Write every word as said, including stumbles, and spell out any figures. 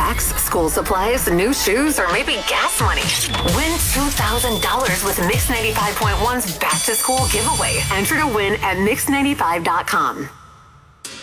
tax, school supplies, new shoes, or maybe gas money. Win two thousand dollars with Mix ninety-five point one's Back to School giveaway. Enter to win at mix ninety-five dot com.